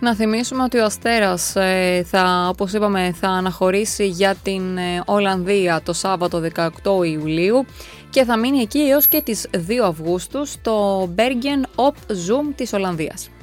Να θυμίσουμε ότι ο Αστέρας όπως είπαμε, θα αναχωρήσει για την Ολλανδία το Σάββατο 18 Ιουλίου και θα μείνει εκεί έως και τις 2 Αυγούστου στο Bergen op Zoom της Ολλανδίας.